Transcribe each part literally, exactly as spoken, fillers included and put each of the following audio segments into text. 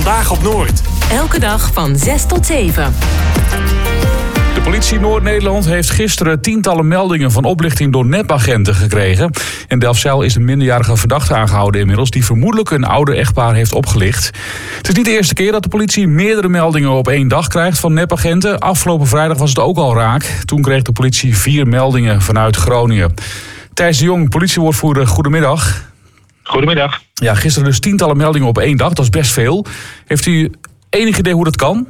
Vandaag op Noord. Elke dag van zes tot zeven. De politie Noord-Nederland heeft gisteren tientallen meldingen van oplichting door nepagenten gekregen. In Delfzijl is een minderjarige verdachte aangehouden inmiddels, die vermoedelijk een ouder echtpaar heeft opgelicht. Het is niet de eerste keer dat de politie meerdere meldingen op één dag krijgt van nepagenten. Afgelopen vrijdag was het ook al raak. Toen kreeg de politie vier meldingen vanuit Groningen. Thijs de Jong, politiewoordvoerder, goedemiddag. Goedemiddag. Ja, gisteren dus tientallen meldingen op één dag, dat is best veel. Heeft u enig idee hoe dat kan?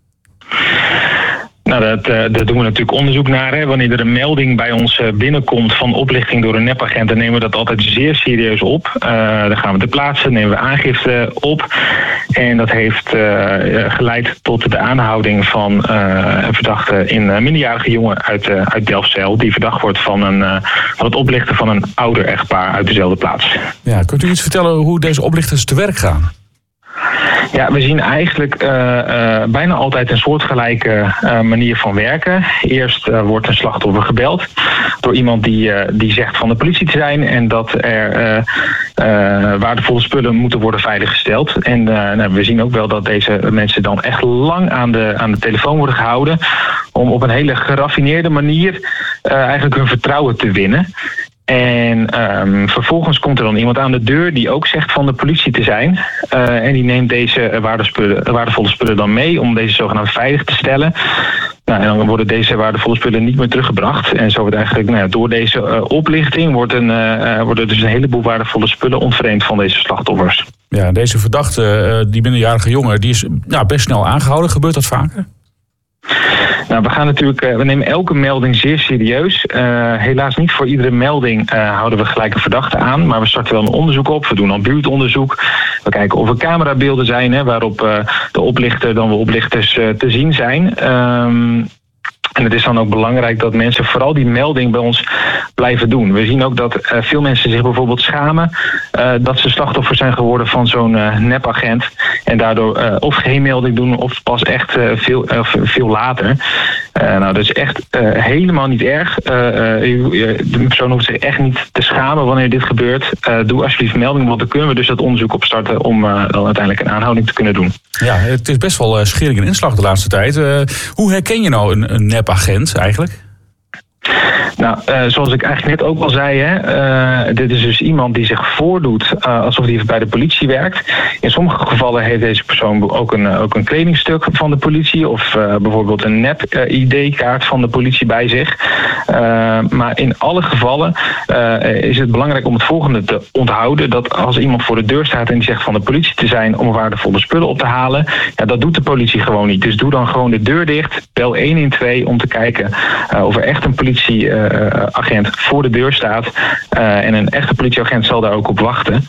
Nou, dat, uh, daar doen we natuurlijk onderzoek naar. Hè. Wanneer er een melding bij ons uh, binnenkomt van oplichting door een nepagent, dan nemen we dat altijd zeer serieus op. Uh, dan gaan we ter plaatse, nemen we aangifte op. En dat heeft uh, geleid tot de aanhouding van uh, een verdachte, een uh, minderjarige jongen uit, uh, uit Delfzijl, die verdacht wordt van, een, uh, van het oplichten van een ouder echtpaar uit dezelfde plaats. Ja, kunt u iets vertellen hoe deze oplichters te werk gaan? Ja, we zien eigenlijk uh, uh, bijna altijd een soortgelijke uh, manier van werken. Eerst uh, wordt een slachtoffer gebeld door iemand die, uh, die zegt van de politie te zijn en dat er uh, uh, waardevolle spullen moeten worden veiliggesteld. En uh, nou, we zien ook wel dat deze mensen dan echt lang aan de, aan de telefoon worden gehouden om op een hele geraffineerde manier uh, eigenlijk hun vertrouwen te winnen. En um, vervolgens komt er dan iemand aan de deur die ook zegt van de politie te zijn. Uh, en die neemt deze waardespullen, waardevolle spullen dan mee om deze zogenaamd veilig te stellen. Nou, en dan worden deze waardevolle spullen niet meer teruggebracht. En zo wordt eigenlijk nou ja, door deze uh, oplichting wordt een, uh, worden dus een heleboel waardevolle spullen ontvreemd van deze slachtoffers. Ja, deze verdachte, uh, die minderjarige jongen, die is nou, best snel aangehouden. Gebeurt dat vaker? Nou, we gaan natuurlijk, uh, we nemen elke melding zeer serieus. Uh, helaas niet voor iedere melding uh, houden we gelijk een verdachte aan. Maar we starten wel een onderzoek op. We doen dan buurtonderzoek. We kijken of er camerabeelden zijn, hè, waarop uh, de oplichter dan de oplichters uh, te zien zijn. Um, En het is dan ook belangrijk dat mensen vooral die melding bij ons blijven doen. We zien ook dat uh, veel mensen zich bijvoorbeeld schamen uh, dat ze slachtoffer zijn geworden van zo'n uh, nepagent. En daardoor uh, of geen melding doen of pas echt uh, veel, uh, veel later. Uh, nou, dat is echt uh, helemaal niet erg. Uh, uh, de persoon hoeft zich echt niet te schamen wanneer dit gebeurt. Uh, doe alsjeblieft melding, want dan kunnen we dus dat onderzoek opstarten om uh, dan uiteindelijk een aanhouding te kunnen doen. Ja, het is best wel uh, schering en inslag de laatste tijd. Uh, hoe herken je nou een, een nepagent eigenlijk? Nou, uh, zoals ik eigenlijk net ook al zei, hè, uh, dit is dus iemand die zich voordoet uh, alsof hij bij de politie werkt. In sommige gevallen heeft deze persoon ook een, ook een kledingstuk van de politie of uh, bijvoorbeeld een nep-I D-kaart van de politie bij zich. Uh, maar in alle gevallen uh, is het belangrijk om het volgende te onthouden, dat als iemand voor de deur staat en die zegt van de politie te zijn om waardevolle spullen op te halen, ja, dat doet de politie gewoon niet. Dus doe dan gewoon de deur dicht, bel één een twee om te kijken uh, of er echt een politie Uh, agent voor de deur staat. Uh, en een echte politieagent zal daar ook op wachten.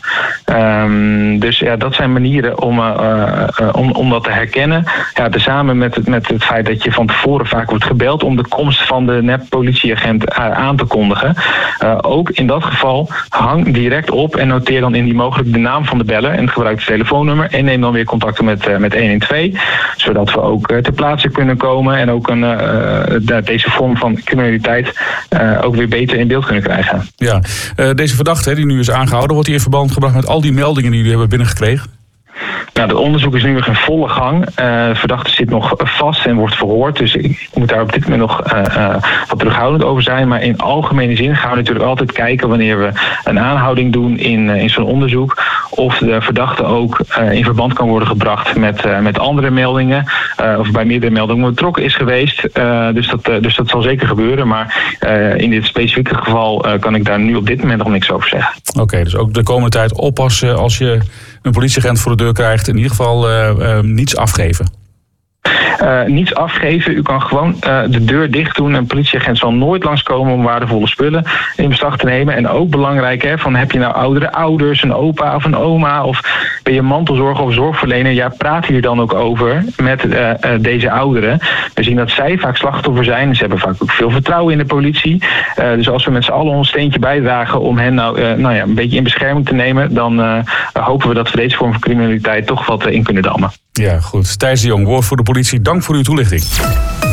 Um, dus ja, dat zijn manieren om, uh, uh, om, om dat te herkennen. Ja, tezamen met het, met het feit dat je van tevoren vaak wordt gebeld om de komst van de nep-politieagent uh, aan te kondigen. Uh, ook in dat geval hang direct op en noteer dan in die mogelijk de naam van de beller en gebruik het telefoonnummer en neem dan weer contacten met, uh, met één een twee. Zodat we ook uh, ter plaatse kunnen komen en ook een, uh, deze vorm van criminaliteit Uh, ook weer beter in beeld kunnen krijgen. Ja, uh, deze verdachte die nu is aangehouden, wordt hij in verband gebracht met al die meldingen die jullie hebben binnengekregen? Nou, het onderzoek is nu nog in volle gang. Uh, de verdachte zit nog vast en wordt verhoord. Dus ik moet daar op dit moment nog uh, uh, wat terughoudend over zijn. Maar in algemene zin gaan we natuurlijk altijd kijken wanneer we een aanhouding doen in, uh, in zo'n onderzoek. Of de verdachte ook uh, in verband kan worden gebracht met, uh, met andere meldingen. Uh, of bij meerdere meldingen betrokken is geweest. Uh, dus, dat, uh, dus dat zal zeker gebeuren. Maar uh, in dit specifieke geval uh, kan ik daar nu op dit moment nog niks over zeggen. Oké, okay, dus ook de komende tijd oppassen als je een politieagent voor de deur krijgt. In ieder geval uh, uh, niets afgeven. Uh, niets afgeven. U kan gewoon uh, de deur dicht doen. Een politieagent zal nooit langskomen om waardevolle spullen in beslag te nemen. En ook belangrijk, hè, van heb je nou oudere ouders, een opa of een oma, of ben je mantelzorger of zorgverlener? Ja, praat hier dan ook over met uh, uh, deze ouderen. We zien dat zij vaak slachtoffer zijn. Ze hebben vaak ook veel vertrouwen in de politie. Uh, dus als we met z'n allen ons steentje bijdragen om hen nou, uh, nou ja, een beetje in bescherming te nemen, dan uh, hopen we dat we deze vorm van criminaliteit toch wat uh, in kunnen dammen. Ja, goed. Thijs de Jong, woord voor de politie. Dank voor uw toelichting.